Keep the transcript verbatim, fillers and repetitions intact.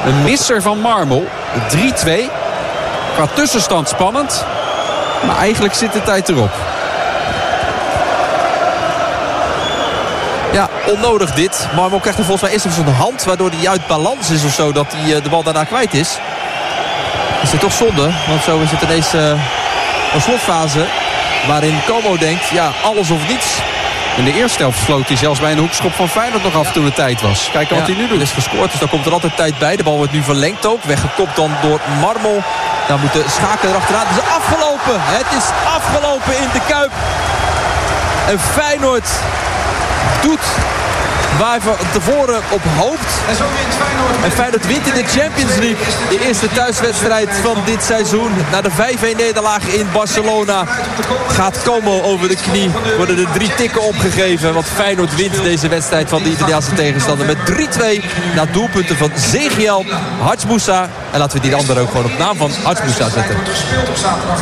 Een misser van Marmol. drie twee. Qua tussenstand spannend. Maar eigenlijk zit de tijd erop. Ja, onnodig dit. Marmol krijgt er volgens mij eerst op zijn hand, waardoor hij uit balans is of zo, dat hij uh, de bal daarna kwijt is. Is het toch zonde, want zo is het ineens uh, een slotfase waarin Como denkt, ja, alles of niets. In de eerste helft sloot hij zelfs bij een hoekschop van Feyenoord nog af toen de tijd was. Kijk wat ja, hij nu doet. Er is gescoord, dus daar komt er altijd tijd bij. De bal wordt nu verlengd ook. Weggekopt dan door Marmol. Dan moet de schakel erachteraan. Het is afgelopen. Het is afgelopen in de Kuip. En Feyenoord doet waar hij tevoren op hoopt. En zo wint Feyenoord. En Feyenoord wint in de Champions League. De eerste thuiswedstrijd van dit seizoen. Na de vijf een nederlaag in Barcelona gaat Como over de knie. Worden er drie tikken opgegeven. Want Feyenoord wint deze wedstrijd van de Italiaanse tegenstander met drie twee. Na doelpunten van Zegiel, Hachmoussa. En laten we die andere ook gewoon op naam van Hachmoussa zetten. Gespeeld op zaterdag